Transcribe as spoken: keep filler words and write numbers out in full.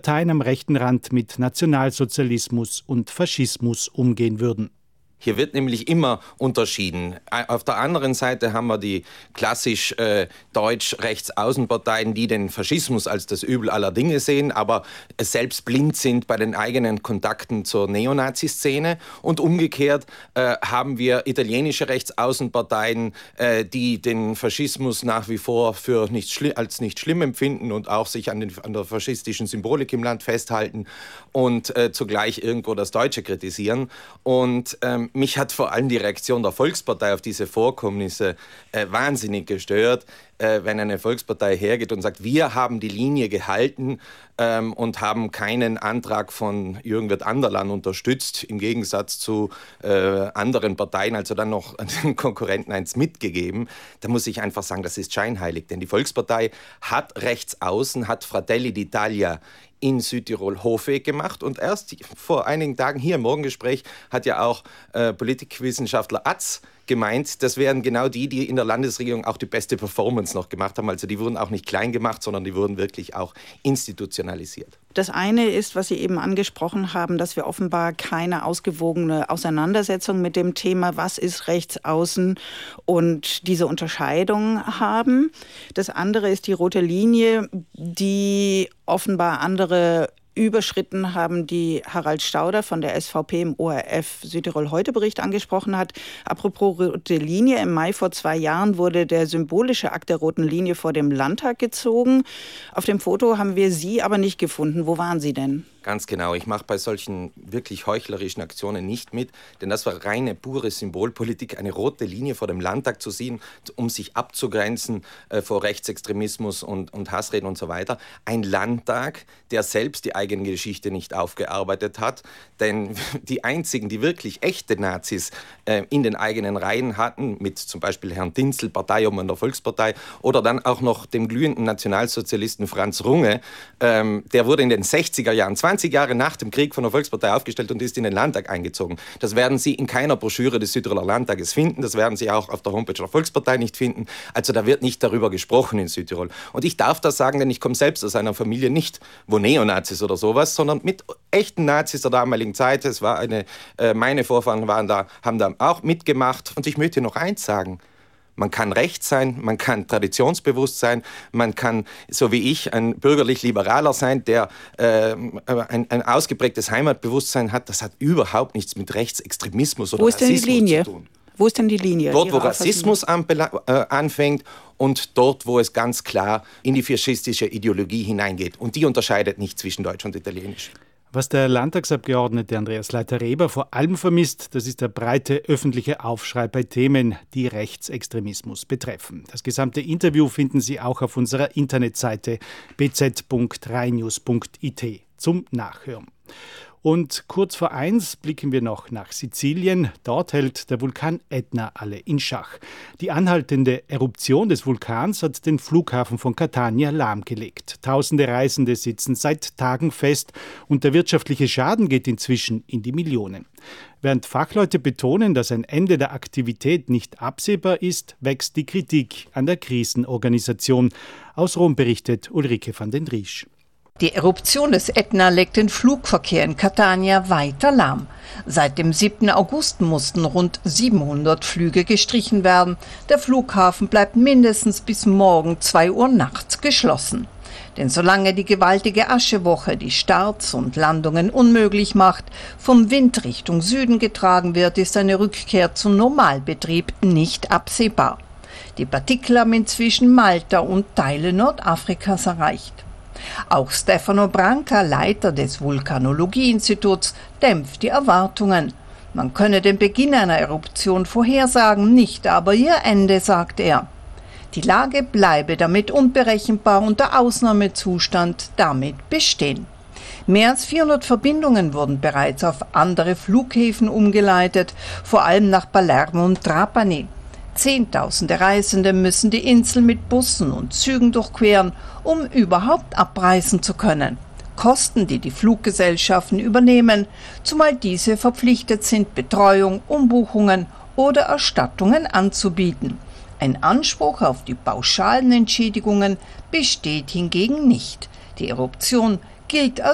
Parteien am rechten Rand mit Nationalsozialismus und Faschismus umgehen würden. Hier wird nämlich immer unterschieden. Auf der anderen Seite haben wir die klassisch äh, deutsch-rechtsaußenparteien, die den Faschismus als das Übel aller Dinge sehen, aber selbst blind sind bei den eigenen Kontakten zur Neonazi-Szene. Und umgekehrt äh, haben wir italienische Rechtsaußenparteien, äh, die den Faschismus nach wie vor für nicht schli- als nicht schlimm empfinden und auch sich an, den, an der faschistischen Symbolik im Land festhalten und äh, zugleich irgendwo das Deutsche kritisieren. Und ähm, mich hat vor allem die Reaktion der Volkspartei auf diese Vorkommnisse äh, wahnsinnig gestört, äh, wenn eine Volkspartei hergeht und sagt, wir haben die Linie gehalten ähm, und haben keinen Antrag von Jürgen Wirth-Anderlan unterstützt, im Gegensatz zu äh, anderen Parteien, also dann noch an den Konkurrenten eins mitgegeben. Da muss ich einfach sagen, das ist scheinheilig, denn die Volkspartei hat rechts außen, hat Fratelli d'Italia in Südtirol Hofweg gemacht und erst vor einigen Tagen hier im Morgengespräch hat ja auch äh, Politikwissenschaftler Atz gemeint, das wären genau die, die in der Landesregierung auch die beste Performance noch gemacht haben. Also die wurden auch nicht klein gemacht, sondern die wurden wirklich auch institutionalisiert. Das eine ist, was Sie eben angesprochen haben, dass wir offenbar keine ausgewogene Auseinandersetzung mit dem Thema, was ist Rechtsaußen und diese Unterscheidung haben. Das andere ist die rote Linie, die offenbar andere überschritten haben, die Harald Stauder von der S V P im O R F Südtirol heute Bericht angesprochen hat. Apropos rote Linie, im Mai vor zwei Jahren wurde der symbolische Akt der roten Linie vor dem Landtag gezogen. Auf dem Foto haben wir Sie aber nicht gefunden. Wo waren Sie denn? Ganz genau. Ich mache bei solchen wirklich heuchlerischen Aktionen nicht mit, denn das war reine, pure Symbolpolitik, eine rote Linie vor dem Landtag zu ziehen, um sich abzugrenzen äh, vor Rechtsextremismus und, und Hassreden und so weiter. Ein Landtag, der selbst die eigene Geschichte nicht aufgearbeitet hat, denn die einzigen, die wirklich echte Nazis äh, in den eigenen Reihen hatten, mit zum Beispiel Herrn Tinzel, Parteiobmann der Volkspartei, oder dann auch noch dem glühenden Nationalsozialisten Franz Runge, ähm, der wurde in den sechziger Jahren, zwanzig Jahre nach dem Krieg von der Volkspartei aufgestellt und ist in den Landtag eingezogen. Das werden Sie in keiner Broschüre des Südtiroler Landtages finden. Das werden Sie auch auf der Homepage der Volkspartei nicht finden. Also da wird nicht darüber gesprochen in Südtirol. Und ich darf das sagen, denn ich komme selbst aus einer Familie nicht, wo Neonazis oder sowas, sondern mit echten Nazis der damaligen Zeit. Es war eine, äh, meine Vorfahren waren da, haben da auch mitgemacht. Und ich möchte noch eins sagen. Man kann rechts sein, man kann traditionsbewusst sein, man kann, so wie ich, ein bürgerlich-liberaler sein, der äh, ein, ein ausgeprägtes Heimatbewusstsein hat. Das hat überhaupt nichts mit Rechtsextremismus oder Rassismus zu tun. Wo ist denn die Linie? Dort, wo Rassismus anbela- äh, anfängt und dort, wo es ganz klar in die faschistische Ideologie hineingeht. Und die unterscheidet nicht zwischen Deutsch und Italienisch. Was der Landtagsabgeordnete Andreas Leiter-Reber vor allem vermisst, das ist der breite öffentliche Aufschrei bei Themen, die Rechtsextremismus betreffen. Das gesamte Interview finden Sie auch auf unserer Internetseite b z punkt rheinews punkt i t zum Nachhören. Und kurz vor eins blicken wir noch nach Sizilien. Dort hält der Vulkan Ätna alle in Schach. Die anhaltende Eruption des Vulkans hat den Flughafen von Catania lahmgelegt. Tausende Reisende sitzen seit Tagen fest und der wirtschaftliche Schaden geht inzwischen in die Millionen. Während Fachleute betonen, dass ein Ende der Aktivität nicht absehbar ist, wächst die Kritik an der Krisenorganisation. Aus Rom berichtet Ulrike van den Driesch. Die Eruption des Ätna legt den Flugverkehr in Catania weiter lahm. Seit dem siebten August mussten rund siebenhundert Flüge gestrichen werden. Der Flughafen bleibt mindestens bis morgen zwei Uhr nachts geschlossen. Denn solange die gewaltige Aschewoche die Starts und Landungen unmöglich macht, vom Wind Richtung Süden getragen wird, ist eine Rückkehr zum Normalbetrieb nicht absehbar. Die Partikel haben inzwischen Malta und Teile Nordafrikas erreicht. Auch Stefano Branca, Leiter des Vulkanologie-Instituts, dämpft die Erwartungen. Man könne den Beginn einer Eruption vorhersagen, nicht aber ihr Ende, sagt er. Die Lage bleibe damit unberechenbar und der Ausnahmezustand damit bestehen. Mehr als vierhundert Verbindungen wurden bereits auf andere Flughäfen umgeleitet, vor allem nach Palermo und Trapani. Zehntausende Reisende müssen die Insel mit Bussen und Zügen durchqueren, um überhaupt abreisen zu können. Kosten, die die Fluggesellschaften übernehmen, zumal diese verpflichtet sind, Betreuung, Umbuchungen oder Erstattungen anzubieten. Ein Anspruch auf die pauschalen Entschädigungen besteht hingegen nicht. Die Eruption gilt als